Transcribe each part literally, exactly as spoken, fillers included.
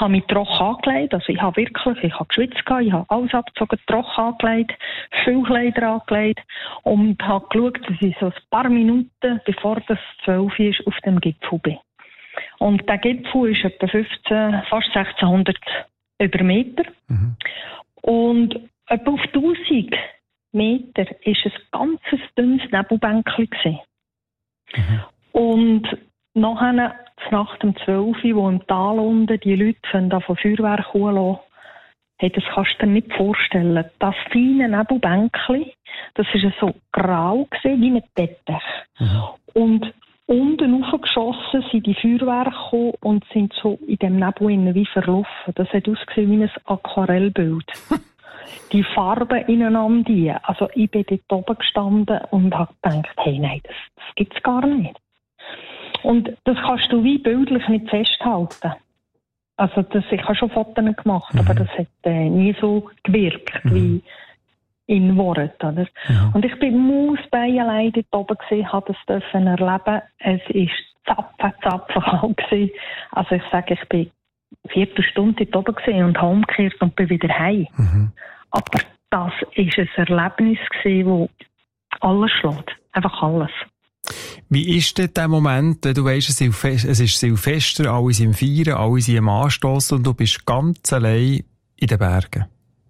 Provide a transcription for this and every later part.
habe mich trocken angelegt, also ich habe wirklich, ich habe geschwitzt, ich habe alles abgezogen, trocken angelegt, viel Kleider angelegt und habe geschaut, dass ich so ein paar Minuten, bevor das zwölf ist, auf dem Gipfel bin. Und der Gipfel ist etwa fünfzehn, fast sechzehnhundert über Meter. Mhm. Und etwa auf tausend Meter war ein ganz dünnes Nebelbänkchen gewesen. Mhm. Und nachher, nach dem zwölf, wo im Tal unten die Leute von Feuerwerk holen, hey, das kannst du dir nicht vorstellen. Das feine Nebelbänkchen, das war so grau gewesen, wie ein Teppich. Mhm. Und unten raufgeschossen sind die Feuerwerke gekommen und sind so in dem Nebel wie verlaufen. Das hat ausgesehen wie ein Aquarellbild. Die Farben ineinander, die. Also ich bin dort oben gestanden und habe gedacht, hey, nein, das, das gibt es gar nicht. Und das kannst du wie bildlich nicht festhalten. Also das, ich habe schon Fotos gemacht, mhm. aber das hat äh, nie so gewirkt mhm. wie in Worten. Oder? Ja. Und ich bin Mausbein allein dort oben gewesen, habe das dürfen erleben. Es war zapfen, zapfen kalt gewesen. Also ich sage, ich bin eine Viertelstunde dort oben gewesen und habe umgekehrt und bin wieder heim. Mhm. Aber das war ein Erlebnis gewesen, das alles schlägt. Einfach alles. Wie ist denn der Moment, wenn du weisst, es ist Silvester, alle sind im Feiern, alle sind im Anstossen und du bist ganz allein in den Bergen?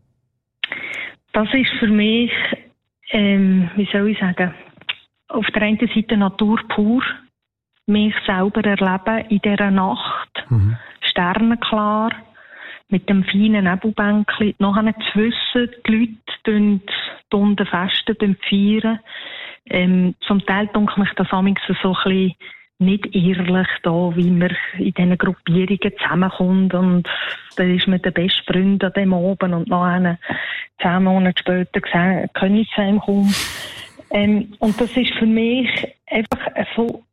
Das ist für mich, ähm, wie soll ich sagen, auf der einen Seite Natur pur, mich selber erleben in dieser Nacht, mhm. sternenklar, mit dem feinen Nebelbänkchen, nachher zu wissen, die Leute die unten festen, feiern. Ähm, zum Teil denke ich das amigs so ein bisschen nicht ehrlich, da, wie man in diesen Gruppierungen zusammenkommt und dann ist man der beste Freund an dem Abend und nachher zehn Monate später können ich zu ihm kommen. Ähm, und das ist für mich einfach so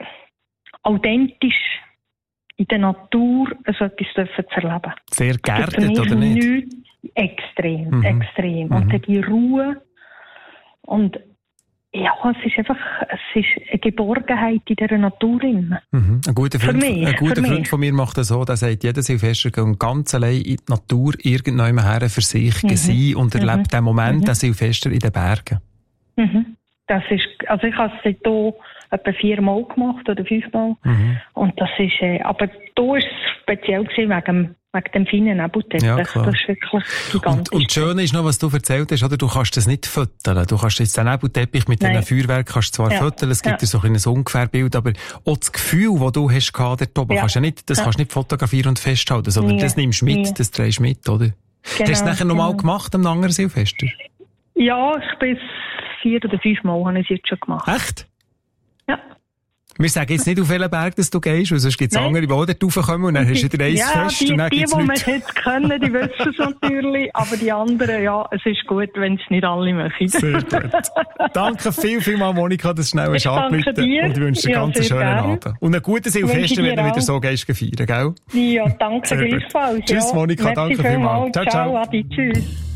authentisch in der Natur so etwas zu erleben. Sehr geerdet, oder nicht? Nichts, extrem, mhm. extrem. Und mhm. die Ruhe und ja, es ist einfach, es ist eine Geborgenheit in dieser Natur. Mhm. Ein guter, Freund, mich, ein guter Freund von mir macht das so, der sagt, jeder Silvester geht ganz allein in die Natur irgendwann her für sich mhm. sein und erlebt mhm. den Moment, mhm. den Silvester in den Bergen. Mhm. Das ist, also ich habe es hier etwa viermal gemacht oder fünfmal. Mhm. Und das ist, äh, aber da ist es speziell gewesen wegen dem, wegen dem feinen Nebelteppich. Ja, das ist wirklich gigantisch. Und, und das Schöne ist noch, was du erzählt hast, oder? Du kannst das nicht föteln. Du kannst jetzt den Nebelteppich mit einem Feuerwerk kannst zwar ja. föteln, es gibt ja. so ein Ungefährbild, aber auch das Gefühl, das du hast gehabt, dort oben, ja. kannst ja nicht, das ja. kannst nicht fotografieren und festhalten, sondern ja. das nimmst du mit, ja. das drehst du mit, oder? Genau, hast du es nachher genau. nochmal gemacht am anderen Silvester? Ja, ich bin vier oder fünf Mal habe ich es jetzt schon gemacht. Echt? Ja. Wir sagen jetzt nicht, auf welchen Berg dass du gehst, weil sonst gibt es andere, die auch dort raufkommen und dann hast du wieder eins ja, fest die, und dann die, gibt's die, nichts. die wir jetzt kennen, die wissen es natürlich, aber die anderen, ja, es ist gut, wenn es nicht alle machen. Sehr gut. Danke viel, viel mal, Monika, dass du schnell hast angerufen und ich wünsche dir ja, ganz einen schönen gerne. Abend. Und einen guten Silvester, wenn du wieder so gehst feiern, gell? Ja, danke gleichfalls. Tschüss, Monika, Merci danke vielmals. Ciao, ciao. Ciao, Adi, tschüss.